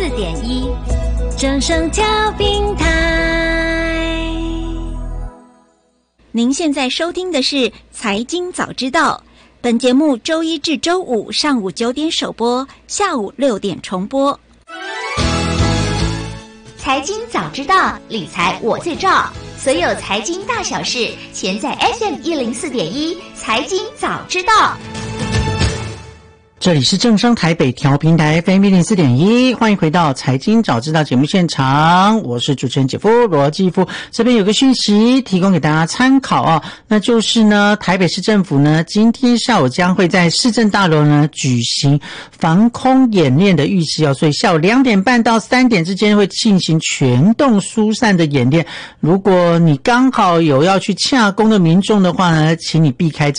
104.1正声调频台。 您现在收听的是财经早知道，本节目周一至周五上午9点首播，下午6点重播。 财经早知道，理财我最照，所有财经大小事，全在 FM104.1财经早知道。 这里是正声台北调频台 FM104.1，欢迎回到财经早知道节目现场，我是主持人姐夫罗继夫。这边有个讯息提供给大家参考哦，那就是呢，台北市政府呢今天下午将会在市政大楼呢举行防空演练的预习哦，所以下午2点半到3点之间会进行全动疏散的演练。如果你刚好有要去洽公的民众的话呢，请你避开